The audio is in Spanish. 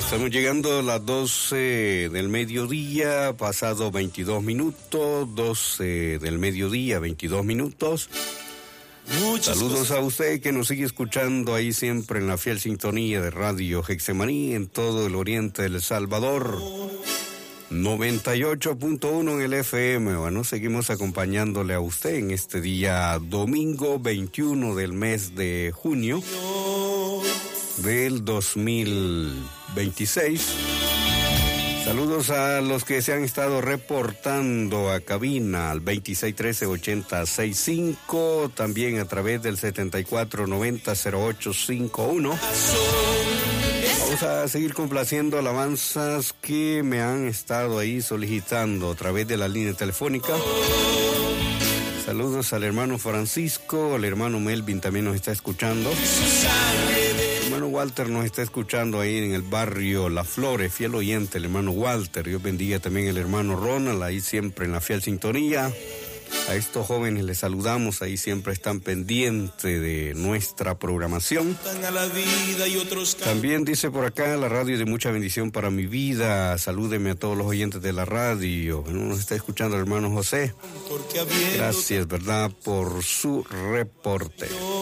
Estamos llegando a las 12 del mediodía, pasado 22 minutos, 12 del mediodía, 22 minutos. Saludos a usted que nos sigue escuchando ahí siempre en la fiel sintonía de Radio Getsemaní en todo el oriente del Salvador. 98.1 en el FM. Bueno, seguimos acompañándole a usted en este día domingo 21 del mes de junio del 2026. Saludos a los que se han estado reportando a cabina al 2613-8065, también a través del 7490-0851. Vamos a seguir complaciendo alabanzas que me han estado ahí solicitando a través de la línea telefónica. Saludos al hermano Francisco, al hermano Melvin también nos está escuchando. El hermano Walter nos está escuchando ahí en el barrio La Flores, fiel oyente, el hermano Walter. Dios bendiga también el hermano Ronald, ahí siempre en la fiel sintonía. A estos jóvenes les saludamos, ahí siempre están pendientes de nuestra programación. También dice por acá, la radio de mucha bendición para mi vida. Salúdeme a todos los oyentes de la radio. Nos está escuchando el hermano José. Gracias, ¿verdad?, por su reporte.